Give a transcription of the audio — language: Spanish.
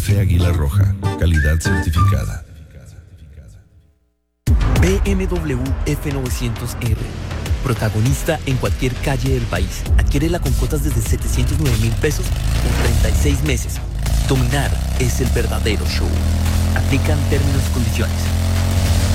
Café Águila Roja, calidad certificada. BMW F900R. Protagonista en cualquier calle del país. Adquiérela con cuotas desde 709.000 pesos por 36 meses. Dominar es el verdadero show. Aplican términos y condiciones.